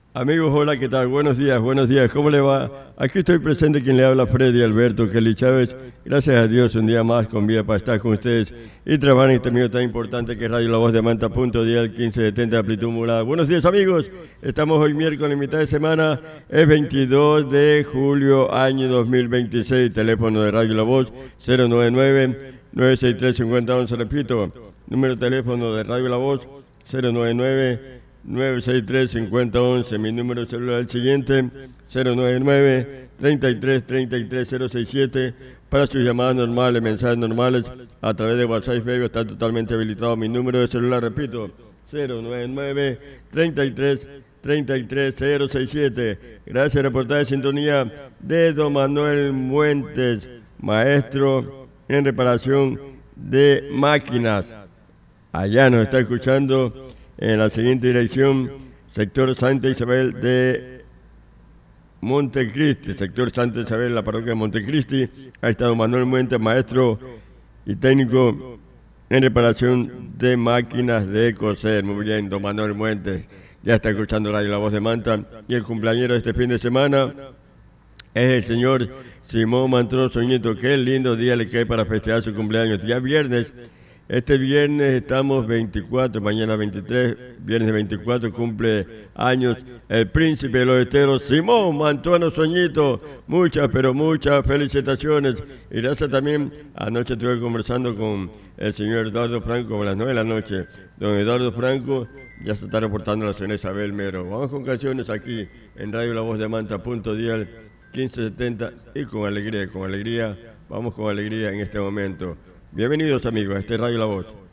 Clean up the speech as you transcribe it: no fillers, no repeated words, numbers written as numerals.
Amigos, hola, ¿qué tal? Buenos días, ¿cómo le va? Aquí estoy presente quien le habla, Freddy Alberto Kelly Chávez. Gracias a Dios, un día más con vida para estar con ustedes y trabajar en este medio tan importante que es Radio La Voz de Manta, punto dial 1570 de amplitud modulada. Buenos días, amigos. Estamos hoy miércoles, mitad de semana, es 22 de julio, año 2026. Teléfono de Radio La Voz, 099-963-5011. Repito, número de teléfono de Radio La Voz, 099 963-5011. Mi número celular es el siguiente: 099-33-33-067. Para sus llamadas normales, mensajes normales a través de WhatsApp y Facebook está totalmente habilitado. Mi número de celular, repito, 099-33-33-067. Gracias, reportaje de sintonía de don Manuel Muentes, maestro en reparación de máquinas. Allá nos está escuchando en la siguiente dirección: sector Santa Isabel de Montecristi, sector Santa Isabel, la parroquia de Montecristi. Ha estado Manuel Muentes, maestro y técnico en reparación de máquinas de coser. Muy bien, don Manuel Muentes. Ya está escuchando Radio La Voz de Manta. Y el cumpleañero de este fin de semana es el señor Simón Mantroso Nieto. Qué lindo día le cae para festejar su cumpleaños. Ya viernes. Este viernes estamos 24, mañana 23, viernes 24 cumple años el príncipe de los esteros, Simón Mantuano Soñito. Muchas, pero muchas felicitaciones. Y gracias también, anoche estuve conversando con el señor Eduardo Franco a las 9 de la noche. Don Eduardo Franco ya se está reportando a la señora Isabel Mero. Vamos con canciones aquí en Radio La Voz de Manta, punto dial 1570, y con alegría, vamos con alegría en este momento. Bienvenidos, amigos, a este Radio La Voz.